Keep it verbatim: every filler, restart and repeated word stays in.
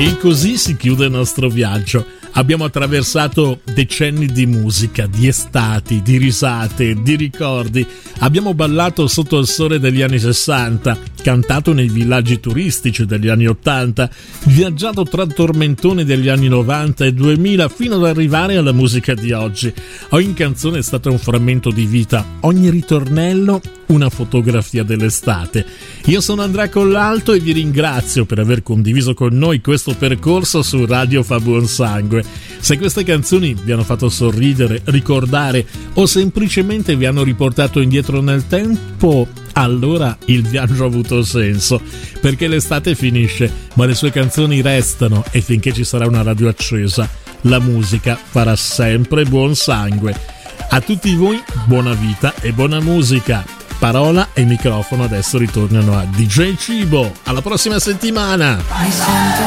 E così si chiude il nostro viaggio. Abbiamo attraversato decenni di musica, di estati, di risate, di ricordi. Abbiamo ballato sotto il sole degli anni sessanta, cantato nei villaggi turistici degli anni ottanta, viaggiato tra tormentoni degli anni novanta e duemila fino ad arrivare alla musica di oggi. Ogni canzone è stata un frammento di vita, ogni ritornello una fotografia dell'estate. Io sono Andrea Collalto e vi ringrazio per aver condiviso con noi questo percorso su Radio Fa Buon Sangue. Se queste canzoni vi hanno fatto sorridere, ricordare o semplicemente vi hanno riportato indietro nel tempo, allora il viaggio ha avuto senso, perché l'estate finisce, ma le sue canzoni restano e finché ci sarà una radio accesa, la musica farà sempre buon sangue. A tutti voi buona vita e buona musica. Parola e microfono adesso ritornano a D J Cibo. Alla prossima settimana.